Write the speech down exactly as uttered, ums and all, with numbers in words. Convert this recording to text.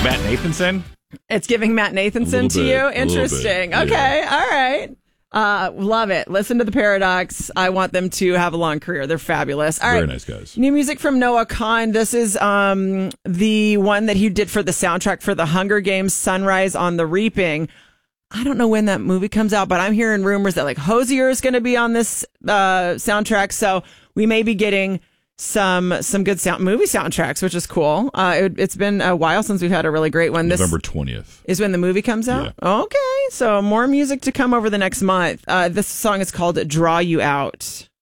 Matt Nathanson? It's giving Matt Nathanson to bit, you? a little Interesting. bit, Okay. yeah. All right. Uh, love it. Listen to the Paradox. I want them to have a long career. They're fabulous. All Very right. nice guys. New music from Noah Kahan. This is um, the one that he did for the soundtrack for the Hunger Games Sunrise on the Reaping. I don't know when that movie comes out, but I'm hearing rumors that like Hosier is going to be on this uh, soundtrack. So we may be getting some some good sound movie soundtracks, which is cool. Uh, it, it's been a while since we've had a really great one. This November twentieth is when the movie comes out. Yeah. Okay, so more music to come over the next month. Uh, this song is called "Draw You Out."